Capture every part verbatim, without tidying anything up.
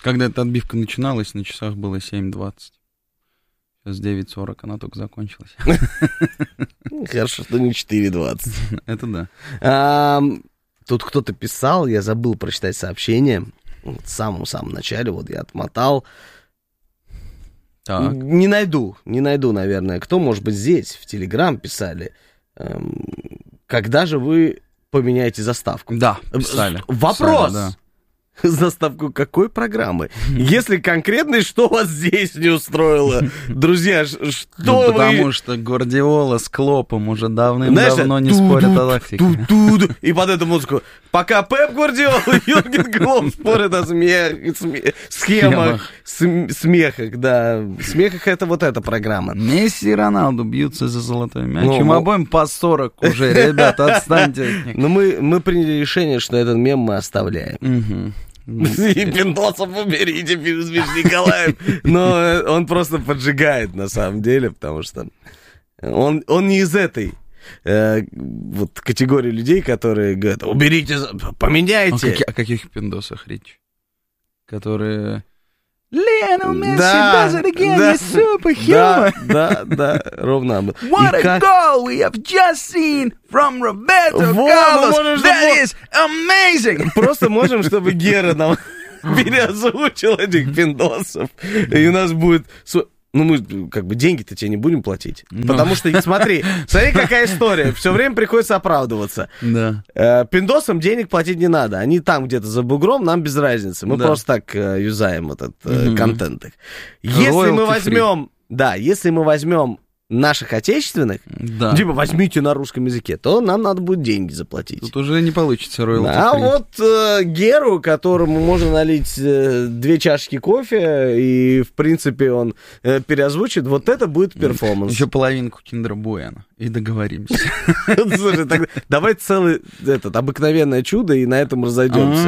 Когда эта отбивка начиналась, на часах было семь двадцать. Сейчас девять сорок, она только закончилась. Хорошо, что не четыре двадцать. Это да. А, тут кто-то писал, я забыл прочитать сообщение. В самом-самом начале, вот я отмотал. Так. Не найду, не найду, наверное. Кто, может быть, здесь, в Телеграм писали. Эм, когда же вы поменяете заставку? Да, писали. Вопрос! Писали, да. Заставку какой программы? Если конкретно, что вас здесь не устроило? Друзья, что ну, вы... потому что Гвардиола с Клопом уже давным-давно не спорят о тактике. И под эту музыку. Пока Пеп Гвардиола и Юрген Клоп спорят о схемах, смехах, да. Смехах это вот эта программа. Месси и Роналду бьются за золотой мяч. Им обоим по сорок уже, ребята, отстаньте от них. Но мы приняли решение, что этот мем мы оставляем. И пиндосов уберите, Миш Николаев. Но он просто поджигает, на самом деле, потому что он, он не из этой э, вот категории людей, которые говорят, уберите, поменяйте. О, каки, о каких пиндосах речь? Которые... Лионел Месси да, does it again, да, he's superhuman. Да, да, да, ровно. What И a как... goal we have just seen from Roberto вот, Carlos. Можем, That is amazing. Просто можем, чтобы Гера нам переозвучил этих пиндосов. И у нас будет... Ну, мы как бы деньги-то тебе не будем платить. Но. Потому что, смотри, смотри, какая история. Все время приходится оправдываться. Да. Э, пиндосам денег платить не надо. Они там где-то за бугром, нам без разницы. Мы да. просто так э, юзаем этот э, mm-hmm. контент. Если Royalty мы возьмем... Free. Да, если мы возьмем наших отечественных, да. типа возьмите на русском языке, то нам надо будет деньги заплатить. Тут уже не получится royalty да, а free. вот э, Геру, которому можно налить э, две чашки кофе, и, в принципе, он э, переозвучит, вот это будет перформанс. Еще половинку Киндера Буэна, и договоримся. Слушай, давай целый этот обыкновенное чудо, и на этом разойдемся.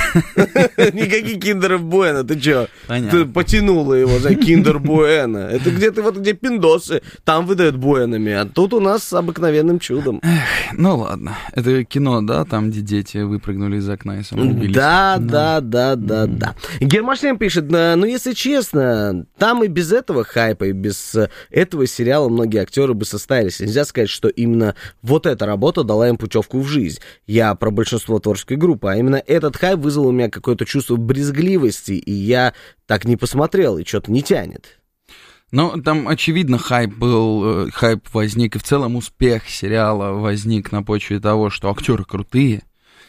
Никаких Киндеров Буэна, ты че? Ты потянула его за Киндер Буэна. Это где-то вот где пиндосы, там выдают буэнами, а тут у нас с обыкновенным чудом. Эх, ну ладно, это кино, да, там, где дети выпрыгнули из окна и самоубились. Да, да, да, да, mm-hmm. да. Гермашлян пишет, ну, если честно, там и без этого хайпа, и без этого сериала многие актеры бы состоялись. Нельзя сказать, что именно вот эта работа дала им путевку в жизнь. Я про большинство творческой группы, а именно этот хайп вызвал у меня какое-то чувство брезгливости, и я так не посмотрел, и что-то не тянет. Ну, там, очевидно, хайп был, хайп возник, и в целом успех сериала возник на почве того, что актеры крутые,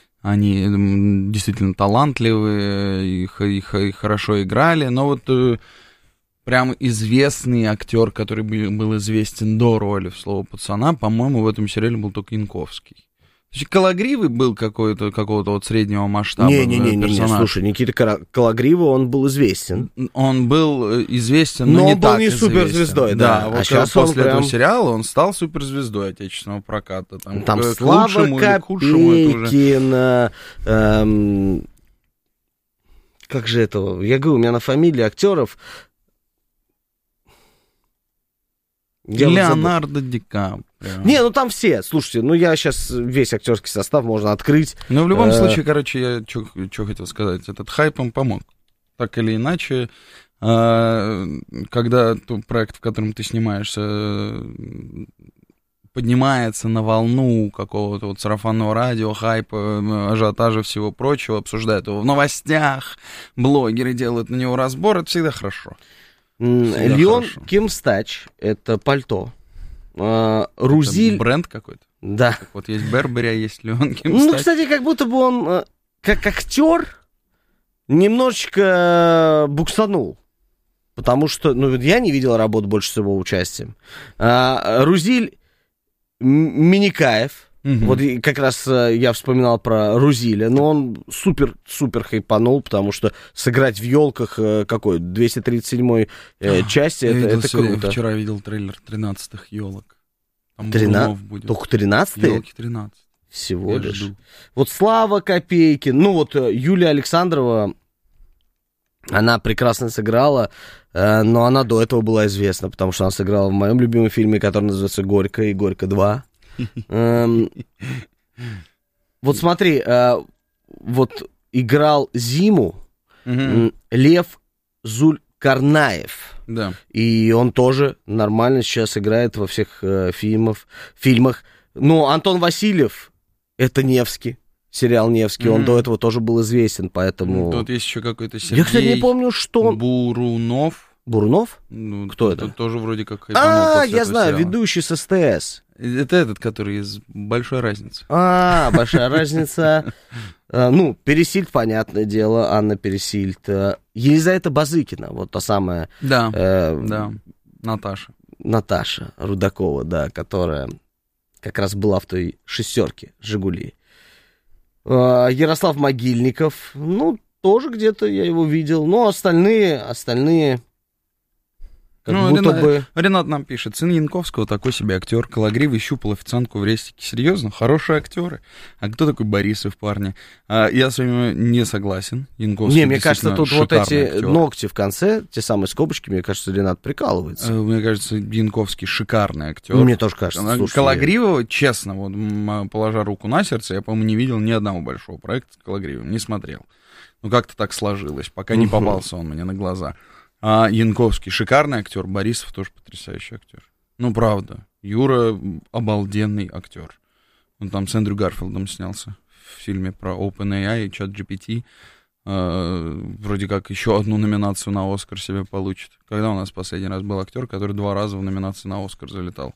они действительно талантливые, их, их, их хорошо играли, но вот прям известный актер, который был известен до роли в «Слово пацана», по-моему, в этом сериале был только Янковский. Кологривый был какой-то, какого-то вот среднего масштаба не-не-не, персонаж. Слушай, Никита Кологривый, он был известен. Он был известен, но, но не он был так не известен. суперзвездой, да. да. А вот сейчас после прям... этого сериала он стал суперзвездой отечественного проката. Там, там к, Слава к лучшему или к худшему это уже... эм... Как же это? Я говорю, у меня на фамилии актеров... Леонардо Ди Каприо. Не, ну там все, слушайте, ну я сейчас весь актерский состав можно открыть. Ну, в любом случае, короче, я что хотел сказать, этот хайп им помог. Так или иначе, когда проект, в котором ты снимаешься, поднимается на волну какого-то вот сарафанного радио, хайпа, ажиотажа, всего прочего, обсуждают его в новостях, блогеры делают на него разбор, это всегда хорошо. Всегда Леон хорошо. Кимстач, это пальто. А, Рузиль... Это бренд какой-то? Да. Как вот есть Бербери, а есть Леон Кимстач. Ну, кстати, как будто бы он, как актер, немножечко буксанул. Потому что, ну, я не видел работу больше с его участием. А, Рузиль Миникаев. Угу. Вот как раз я вспоминал про Рузиля, но он супер-супер хайпанул, потому что сыграть в «Елках» какой, двести тридцать седьмой э, части, это, это круто. Я вчера видел трейлер тринадцатых «Елок». Там тринадцать будет. Только тринадцатые? «Елки» тринадцать. Всего я лишь. Жду. Вот Слава Копейкин, ну вот Юлия Александрова, она прекрасно сыграла, э, но она до этого была известна, потому что она сыграла в моем любимом фильме, который называется «Горько» и «Горько два». Вот смотри, вот играл Зиму Угу. Лев Зулькарнаев. Да. И он тоже нормально сейчас играет во всех э, фильмов, фильмах. Ну, Антон Васильев, это Невский. Сериал «Невский», mm-hmm. он до этого тоже был известен, поэтому... Тут есть еще какой-то Сергей... Я, кстати, не помню, что... Бурунов. Бурунов? Ну, кто это? это? Тоже вроде как... А, я знаю, сериала. Ведущий с СТС. Это этот, который из «Большой разницы». А, «Большая разница». Ну, Пересильд, понятное дело, Анна Пересильд. Елизавета Базыкина, вот та самая... Да, да, Наташа. Наташа Рудакова, да, которая как раз была в той шестерке «Жигули». Ярослав Могильников, ну, тоже где-то я его видел, но остальные, остальные, как ну, будто Ренат, бы... Ренат нам пишет, сын Янковского такой себе актер, Кологривый щупал официантку в рестике. Серьезно? Хорошие актеры. А кто такой Борисов, парни? А, я с вами не согласен. Янковский не, мне кажется, тут вот эти актер. Ногти в конце, те самые скобочки, мне кажется, Ренат прикалывается. А, мне кажется, Янковский шикарный актер. Мне тоже кажется. Слушай, Кологривого, я... честно, вот положа руку на сердце, я, по-моему, не видел ни одного большого проекта с Кологривым, не смотрел. Ну, как-то так сложилось, пока не попался он мне на глаза. А Янковский шикарный актер, Борисов тоже потрясающий актер. Ну, правда. Юра обалденный актер. Он там с Эндрю Гарфилдом снялся в фильме про OpenAI и ChatGPT. А, вроде как еще одну номинацию на Оскар себе получит. Когда у нас последний раз был актер, который два раза в номинации на Оскар залетал?